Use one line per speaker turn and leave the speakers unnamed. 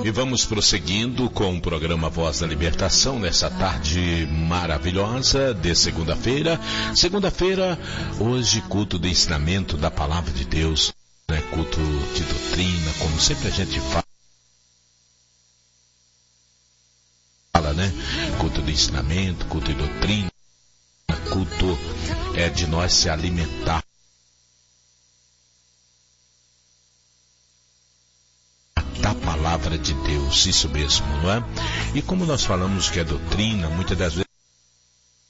E vamos prosseguindo com o programa Voz da Libertação nessa tarde maravilhosa de segunda-feira. Segunda-feira, hoje, culto do ensinamento da Palavra de Deus, né? Culto de doutrina, como sempre a gente fala, né? Culto do ensinamento, culto de doutrina, culto de nós se alimentar da palavra de Deus, isso mesmo, não é? E como nós falamos que é doutrina, muitas das vezes